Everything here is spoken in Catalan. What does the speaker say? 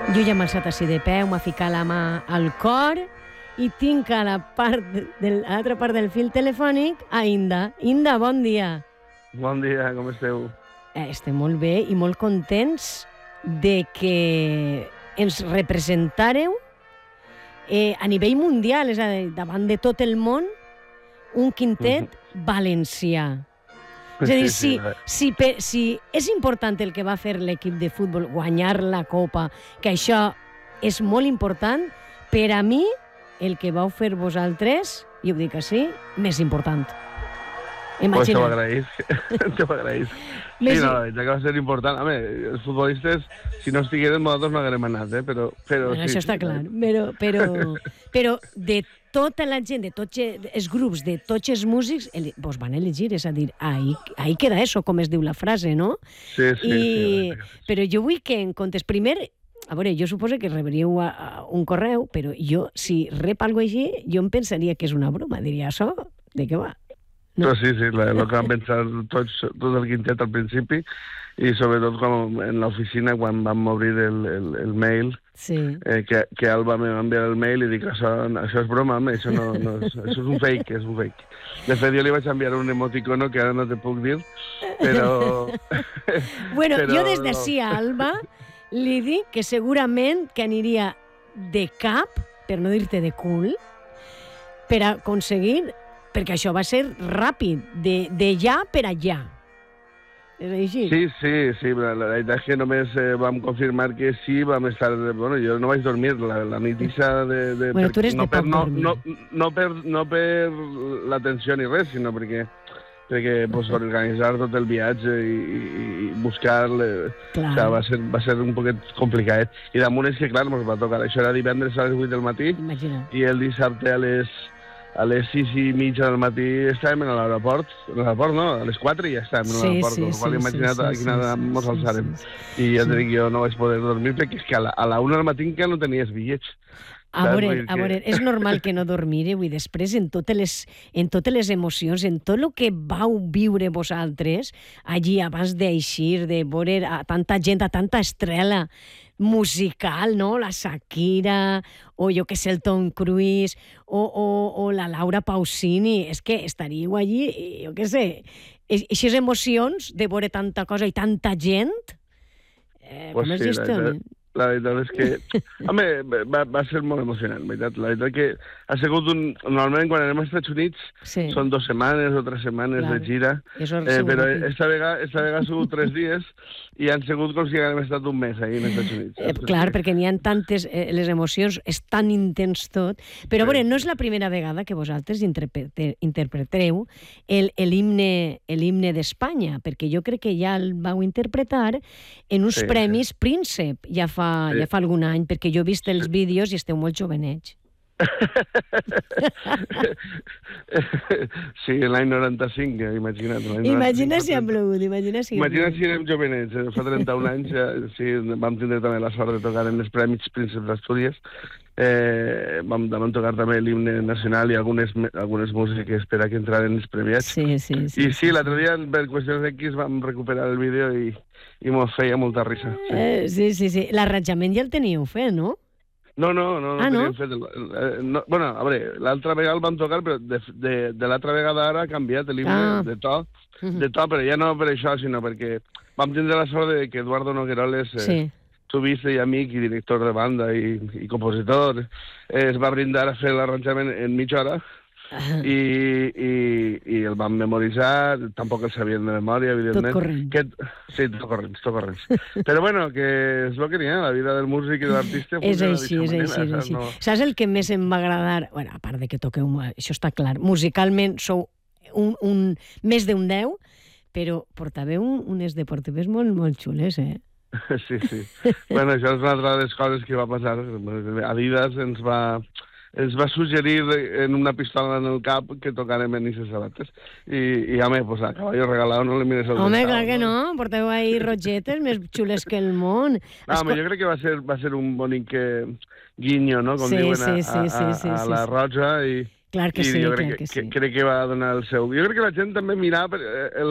Jo ja m'he alçat així de peu, m'ha ficat la mà al cor i tinc a l'altra part del fil telefònic a Inda. Inda, bon dia. Bon dia, com esteu? Estem molt bé i molt contents de que ens representàreu a nivell mundial, és a dir, davant de tot el món, un quintet valencià. És a dir, si és important el que va fer l'equip de futbol, guanyar la Copa, que això és molt important, per a mi, el que vau fer vosaltres, i ho dic així, més important. Pues te ho agraïs. Te ho agraïs. Sí, no, ja que va ser important. A veure, els futbolistes, si no estigueren, nosaltres no haguérem anat, però bueno, sí, això està clar. Però de tota la gent, de tots els grups, de tots els músics, vos van elegir, és a dir, ahí queda eso, com es diu la frase, no? Sí. Però jo vull que en comptes, primer, a veure, jo suposo que rebríeu un correu, però jo, si rep alguna cosa així, jo em pensaria que és una broma, diria, això, de què va? No? Però sí, el que van pensar tot el quintet al principi, i sobretot en l'oficina, quan vam obrir el mail, que Alba me va enviar el mail i dic, això és broma, això això és un fake, és un fake. De fet, jo li vaig enviar un emoticono que ara no te puc dir, però... Bueno, jo des d'ací a Alba li dic que segurament que aniria de cap, per no dir-te de cul, per aconseguir, perquè això va ser ràpid, de ja per allà. És així? Sí, la veritat és que només vam confirmar que sí, vam estar... Bueno, jo no vaig dormir la nitissa de... Bueno, tu eres de poc dormir. No per la tensió ni res, sinó perquè pues, organitzar tot el viatge i buscar... O sigui, va ser un poquet complicat. I damunt és que, clar, ens va tocar. Això era divendres a les 8 del matí. Imagina. I el dissabte a les 6:30 del matí estàvem a l'aeroport, no, a les 4 ja estàvem a l'aeroport, amb la qual imagina't a quina hora ens alçarem. I ja et dic, jo no vaig poder dormir perquè és que a la 1 del matí encara no tenies bitllets. A veure, és normal que no dormireu i després en totes les emocions, en tot el que vau viure vosaltres allí abans d'eixir, de veure a tanta gent, a tanta estrela musical, no? La Shakira, o jo que sé, el Tom Cruise, o la Laura Pausini. És que estaríeu allí, jo que sé, aquestes emocions de veure tanta cosa i tanta gent, com es gestionen? La veritat és que... Home, va ser molt emocionant, veritat. La veritat que ha sigut normalment, quan anem als Estats Units, són 2 setmanes o 3 setmanes de gira, però esta vegada ha sigut 3 dies i han sigut com si haguem estat un mes ahí als Estats Units. Clar, perquè n'hi ha tantes... Les emocions, és tan intens tot. Però, a veure, no és la primera vegada que vosaltres interpretareu l'himne d'Espanya, perquè jo crec que ja el vau interpretar en uns premis Príncep, ja fa algun any, perquè jo he vist els vídeos i esteu molt jovenets. Sí, l'any 95, imagina't. Imagina si ha plogut, imagina si érem jovenets. Fa 31 anys sí, vam tindre també la sort de tocar en els Premis Príncep d'Astúries. Vam tocar també l'himne nacional i algunes músiques per a que entraren els premiats. Sí. I sí, l'altre dia, per qüestions X, vam recuperar el vídeo i mos feia molta risa. Sí. L'arranjament ja el teníeu fet, no? No teníem fet. Bueno, a veure, l'altra vegada el vam tocar, però de l'altra vegada ara ha canviat l'himne de to, però ja no per això, sinó perquè vam tindre la sort de que Eduardo Nogueroles, subista i amic i director de banda i compositor, es va brindar a fer l'arranjament en mitja hora, i el vam memoritzar, tampoc el sabien de memòria, evidentment. Tot corrent. Sí, tot corrent. Però bueno, que és el que n'hi ha, la vida del músic i de l'artista. És així. Saps el que més em va agradar? Bueno, a part de que toqueu, això està clar, musicalment sou més d'un 10, però portàveu unes deportives molt, molt xules, Sí. Bueno, això és una altra de les coses que va passar. Adidas ens va suggerir en una pistola en el cap que tocarem en aquestes sabates. I home, pues a caballo regalado no le mires el Home, clar que no, porteu ahí rogetes més xules que el món. Home, jo crec que va ser un bonic guinyo, no? Com diuen a la Roja i... Clar que sí, clar que sí. Crec que va donar el seu... Jo crec que la gent també mirava